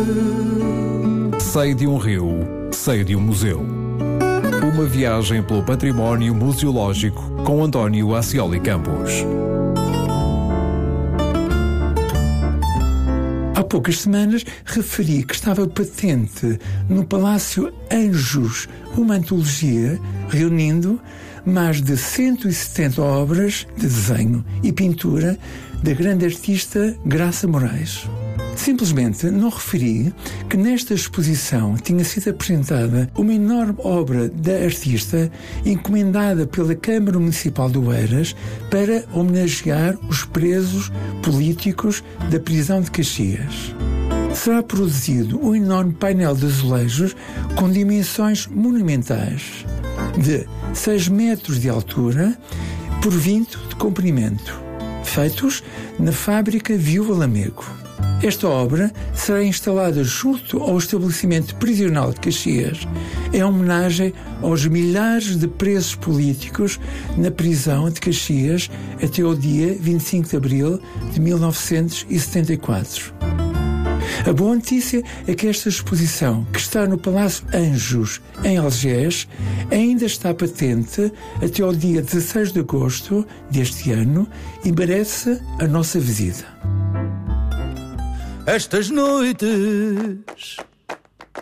Sei de um rio, sei de um museu. Uma viagem pelo património museológico com António Ascioli Campos. Há poucas semanas referi que estava patente no Palácio Anjos uma antologia reunindo mais de 170 obras de desenho e pintura da grande artista Graça Moraes. Simplesmente não referi que nesta exposição tinha sido apresentada uma enorme obra da artista encomendada pela Câmara Municipal de Oeiras para homenagear os presos políticos da prisão de Caxias. Será produzido um enorme painel de azulejos com dimensões monumentais, de 6 metros de altura por 20 de comprimento, feitos na fábrica Viúva Lamego. Esta obra será instalada junto ao estabelecimento prisional de Caxias, em homenagem aos milhares de presos políticos na prisão de Caxias até o dia 25 de abril de 1974. A boa notícia é que esta exposição, que está no Palácio Anjos, em Algés, ainda está patente até ao dia 16 de agosto deste ano e merece a nossa visita. Estas noites